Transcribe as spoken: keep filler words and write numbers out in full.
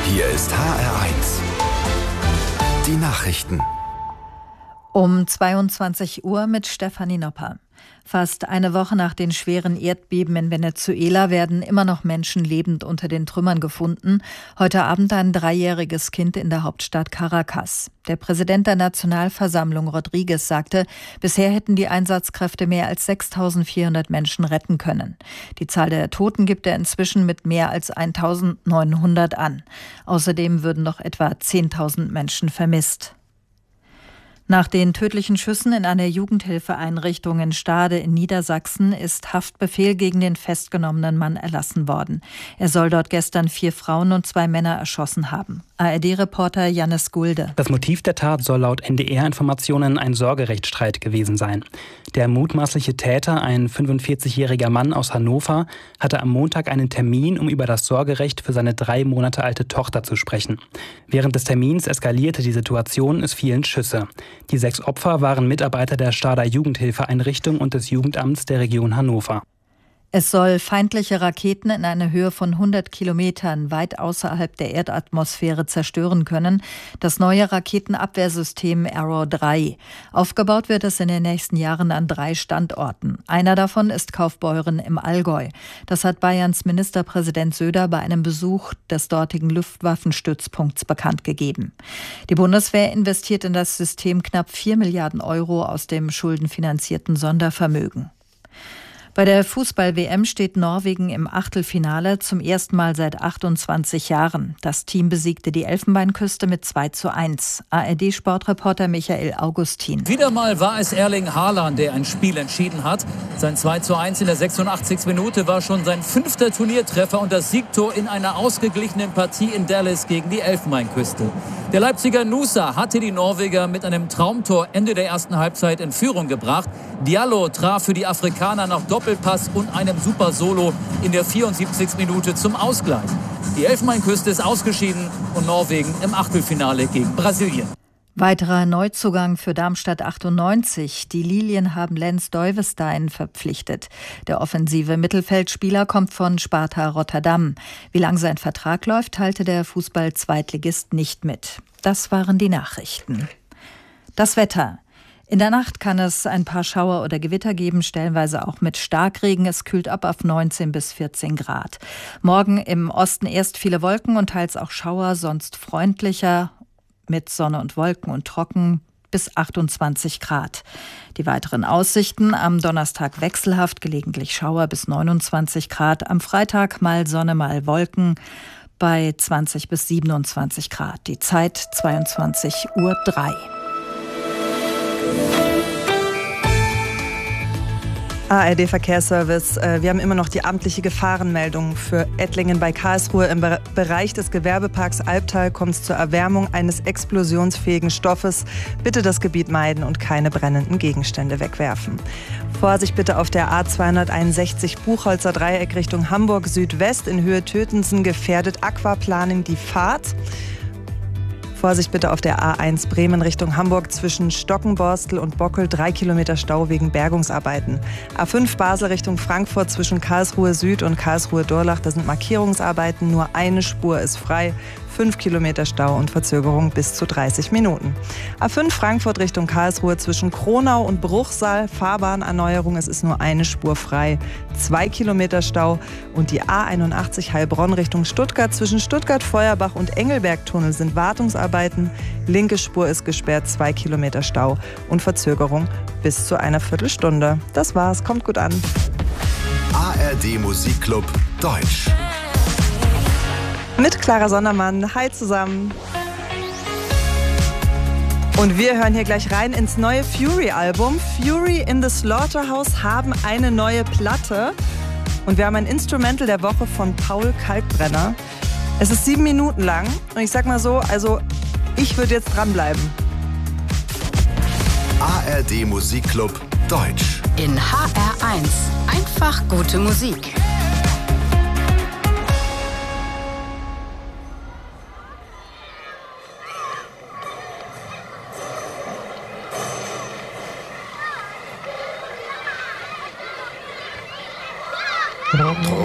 Hier ist H R eins. Die Nachrichten. Um zweiundzwanzig Uhr mit Stefanie Nopper. Fast eine Woche nach den schweren Erdbeben in Venezuela werden immer noch Menschen lebend unter den Trümmern gefunden. Heute Abend ein dreijähriges Kind in der Hauptstadt Caracas. Der Präsident der Nationalversammlung, Rodriguez, sagte, bisher hätten die Einsatzkräfte mehr als sechstausendvierhundert Menschen retten können. Die Zahl der Toten gibt er inzwischen mit mehr als eintausendneunhundert an. Außerdem würden noch etwa zehntausend Menschen vermisst. Nach den tödlichen Schüssen in einer Jugendhilfeeinrichtung in Stade in Niedersachsen ist Haftbefehl gegen den festgenommenen Mann erlassen worden. Er soll dort gestern vier Frauen und zwei Männer erschossen haben. A R D-Reporter Jannis Gulde. Das Motiv der Tat soll laut N D R-Informationen ein Sorgerechtsstreit gewesen sein. Der mutmaßliche Täter, ein fünfundvierzigjähriger Mann aus Hannover, hatte am Montag einen Termin, um über das Sorgerecht für seine drei Monate alte Tochter zu sprechen. Während des Termins eskalierte die Situation, es fielen Schüsse. Die sechs Opfer waren Mitarbeiter der Stader Jugendhilfeeinrichtung und des Jugendamts der Region Hannover. Es soll feindliche Raketen in einer Höhe von hundert Kilometern weit außerhalb der Erdatmosphäre zerstören können. Das neue Raketenabwehrsystem Arrow drei. Aufgebaut wird es in den nächsten Jahren an drei Standorten. Einer davon ist Kaufbeuren im Allgäu. Das hat Bayerns Ministerpräsident Söder bei einem Besuch des dortigen Luftwaffenstützpunkts bekannt gegeben. Die Bundeswehr investiert in das System knapp vier Milliarden Euro aus dem schuldenfinanzierten Sondervermögen. Bei der Fußball-W M steht Norwegen im Achtelfinale zum ersten Mal seit achtundzwanzig Jahren. Das Team besiegte die Elfenbeinküste mit zwei zu eins. A R D-Sportreporter Michael Augustin. Wieder mal war es Erling Haaland, der ein Spiel entschieden hat. Sein zwei zu eins in der sechsundachtzigsten Minute war schon sein fünfter Turniertreffer und das Siegtor in einer ausgeglichenen Partie in Dallas gegen die Elfenbeinküste. Der Leipziger Nusa hatte die Norweger mit einem Traumtor Ende der ersten Halbzeit in Führung gebracht. Diallo traf für die Afrikaner nach Doppelpass und einem super Solo in der vierundsiebzigsten Minute zum Ausgleich. Die Elfenbeinküste ist ausgeschieden und Norwegen im Achtelfinale gegen Brasilien. Weiterer Neuzugang für Darmstadt achtundneunzig. Die Lilien haben Lens Duyvestein verpflichtet. Der offensive Mittelfeldspieler kommt von Sparta Rotterdam. Wie lang sein Vertrag läuft, teilte der Fußball-Zweitligist nicht mit. Das waren die Nachrichten. Das Wetter. In der Nacht kann es ein paar Schauer oder Gewitter geben, stellenweise auch mit Starkregen. Es kühlt ab auf neunzehn bis vierzehn Grad. Morgen im Osten erst viele Wolken und teils auch Schauer, sonst freundlicher mit Sonne und Wolken und trocken bis achtundzwanzig Grad. Die weiteren Aussichten: am Donnerstag wechselhaft, gelegentlich Schauer bis neunundzwanzig Grad. Am Freitag mal Sonne, mal Wolken bei zwanzig bis siebenundzwanzig Grad. Die Zeit zweiundzwanzig Uhr drei. A R D-Verkehrsservice. Wir haben immer noch die amtliche Gefahrenmeldung für Ettlingen bei Karlsruhe. Im Bereich des Gewerbeparks Albtal kommt es zur Erwärmung eines explosionsfähigen Stoffes. Bitte das Gebiet meiden und keine brennenden Gegenstände wegwerfen. Vorsicht bitte auf der A zweihunderteinundsechzig Buchholzer Dreieck Richtung Hamburg Südwest. In Höhe Tötensen gefährdet Aquaplaning die Fahrt. Vorsicht bitte auf der A eins Bremen Richtung Hamburg zwischen Stockenborstel und Bockel, drei Kilometer Stau wegen Bergungsarbeiten. A fünf Basel Richtung Frankfurt zwischen Karlsruhe Süd und Karlsruhe Dorlach, da sind Markierungsarbeiten, nur eine Spur ist frei. fünf Kilometer Stau und Verzögerung bis zu dreißig Minuten. A fünf Frankfurt Richtung Karlsruhe zwischen Kronau und Bruchsal, Fahrbahnerneuerung, es ist nur eine Spur frei, zwei Kilometer Stau. Und die A einundachtzig Heilbronn Richtung Stuttgart zwischen Stuttgart-Feuerbach und Engelberg-Tunnel sind Wartungsarbeiten, linke Spur ist gesperrt, zwei Kilometer Stau und Verzögerung bis zu einer Viertelstunde. Das war's, kommt gut an. A R D Musikclub Deutsch. Mit Clara Sondermann. Hi zusammen. Und wir hören hier gleich rein ins neue Fury-Album. Fury in the Slaughterhouse haben eine neue Platte. Und wir haben ein Instrumental der Woche von Paul Kalkbrenner. Es ist sieben Minuten lang. Und ich sag mal so, also ich würde jetzt dranbleiben. A R D Musikclub Deutsch. In H R eins. Einfach gute Musik.